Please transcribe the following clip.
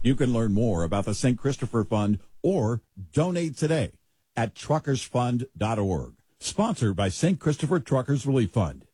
You can learn more about the St. Christopher Fund or donate today at truckersfund.org. Sponsored by St. Christopher Truckers Relief Fund.